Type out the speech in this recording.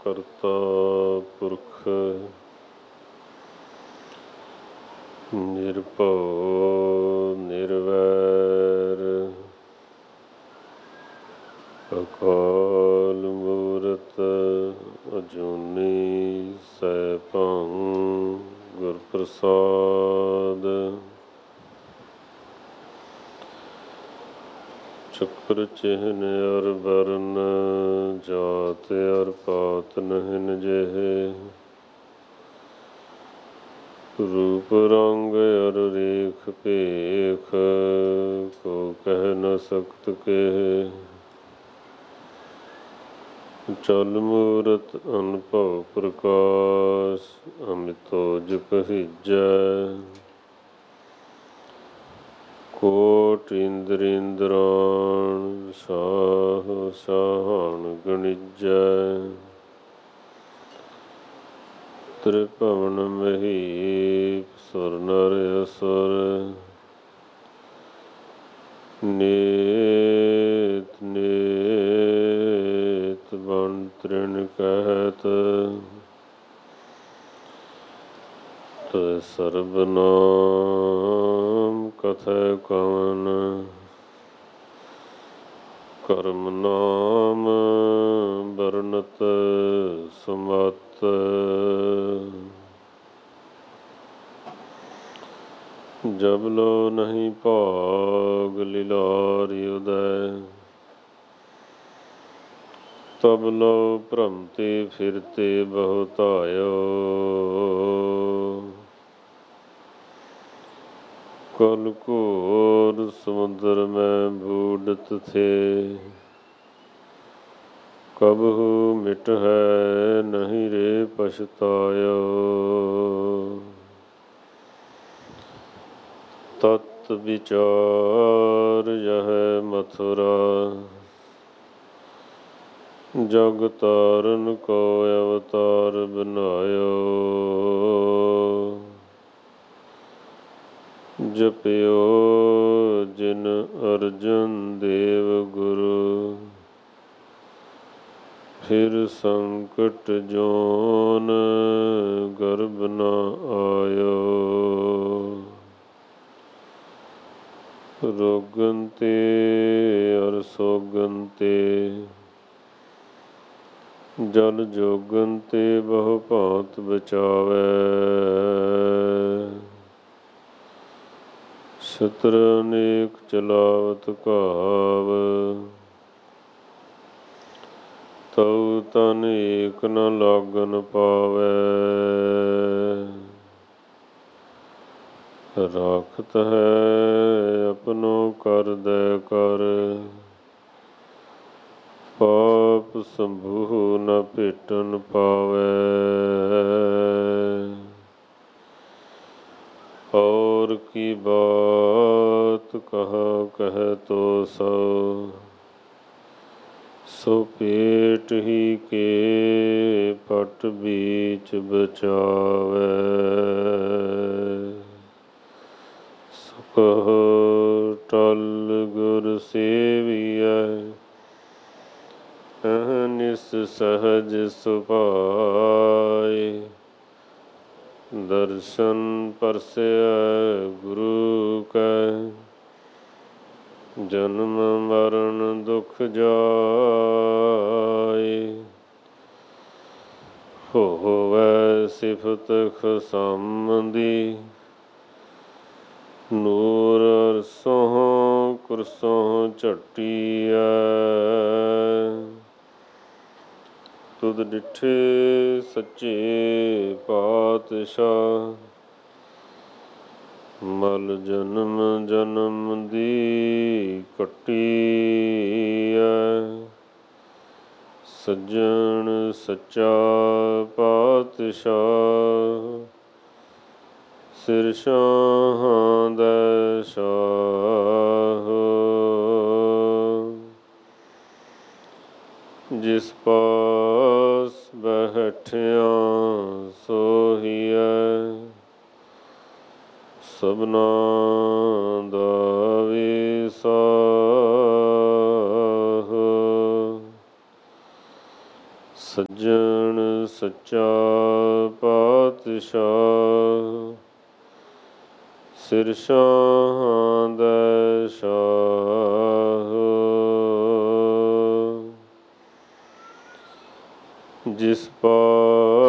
ਕਰਤਾ ਪੁਰਖ ਨਿਰਭਉ ਨਿਰਵੈਰ ਅਕਾਲ ਮੂਰਤ ਅਜੂਨੀ ਸੈਭੰ ਗੁਰ ਪ੍ਰਸਾਦ। ਚੱਕਰ ਚਿਹਨ ਅਰ ਵਰਨ ਜਾਤ ਅਰ ਪਾਤ ਨਹਿਨ ਜਿਹੇ ਰੂਪ ਰੰਗ ਅਰ ਰੇਖ ਭੇਖ ਕੋ ਕਹਿ ਨ ਸਕਤ ਕੇਹ। ਚਲ ਮੂਰਤ ਅਨਭਉ ਪ੍ਰਕਾਸ਼ ਅਮਿਤੋ ਜਿ ਕਹੀਜੈ। ਕੋਟਿ ਇੰਦਰ ਇੰਦਰਾਣ ਸਾਹ ਸਾਹਣ ਗਣਿਜੈ। ਤ੍ਰਿਭਵਨ ਮਹੀਪ ਸੁਰ ਨਰ ਅਸੁਰ ਨੇਤ ਨੇਤ ਬਨ ਤ੍ਰਿਣ ਕਹਿਤ। ਤੈ ਸਰਬ ਨਾਮ ਕਥੈ ਕਵਨ ਕਰਮ ਨਾਮ ਬਰਨਤ ਸੁਮਤ। ਜਬ ਲੋ ਨਹੀਂ ਭਾਗ ਲਿਲਾਰਿ ਉਦੈ ਤਬ ਲੋ ਭ੍ਰਮਤੇ ਫਿਰਤੇ ਬਹੁ ਧਾਇਓ। ਕਲ ਘੋਰ ਸਮੁੰਦਰ ਮੈਂ ਬੂਡਤ ਥੇ ਕਬਹੂ ਮਿਟ ਹੈ ਨਹੀਂ ਰੇ ਪਛਤਾਇਓ। ਤਤ ਵਿਚਾਰ ਯਹ ਮਥੁਰਾ ਜਗ ਤਾਰਨ ਕੋ ਅਵਤਾਰ ਬਨਾਇਓ। ਜਪਿਓ ਜਿਨ ਅਰਜਨ ਦੇਵ ਗੁਰੂ ਫਿਰ ਸੰਕਟ ਜੋਨ ਗਰਭ ਨ ਆਇਓ। ਰੋਗਨ ਤੇ ਅਰ ਸੋਗਨ ਤੇ ਜਲ ਜੋਗਨ ਤੇ ਬਹੁ ਭਾਂਤ ਬਚਾਵੈ। ਸ਼ਤਰ ਅਨੇਕ ਚਲਾਵਤ ਘਾਵ ਤਉ ਤਨ ਏਕ ਨ ਲਾਗਨ ਪਾਵੈ। ਰਾਖਤ ਹੈ ਆਪਣੋ ਕਰ ਦੈ ਕਰ ਪਾਪ ਸੰਭੂ ਨ ਭੇਟਣ ਪਾਵੈ। ਔਰ ਕੀ ਬਾਤ ਕਹਾ ਕਹਿ ਤੋ ਸੋ ਸੋ ਪੇਟ ਹੀ ਕੇ ਪਟ ਬੀਚ ਬਚਾਵੈ। ਸੁਖ ਟਲ ਗੁਰ ਸੇਵੀਐ ਅਹਨਿਸ ਸਹਜ ਸੁਭਾਇ। ਦਰਸ਼ਨ ਪਰਸੈ ਗੁਰੂ ਕੈ ਜਨਮ ਮਰਨ ਦੁਖ ਜਾਇ। ਹੋਵੈ ਸਿਫਤ ਖਸਮ ਦੀ ਨੂਰ ਅਰਸੋਂ ਕੁਰਸੋਂ ਝਟੀਐ। ਤੁਧ ਡਿਠੇ ਸੱਚੇ ਪਾਤਸ਼ਾਹ ਮਲ ਜਨਮ ਜਨਮ ਦੀ ਕੱਟੀਐ। ਸੱਜਣ ਸੱਚਾ ਪਾਤਸ਼ਾਹ ਸਿਰ ਸ਼ਾਹਾਂ ਦੈ ਸ਼ਾਹ। ਜਿਸ ਪਾਸ ਬੈਠਿਆ ਸੋਹੀਐ ਸਭਨਾ ਦਾ ਵਿਸਾਹ। ਸੱਜਣ ਸੱਚਾ ਪਾਤਸ਼ਾਹ, ਸਿਰ ਸ਼ਾਹਾਂ ਦਾ ਸ਼ਾਹ। ਜਿਸ ਪਾਤਸ਼ਾਹ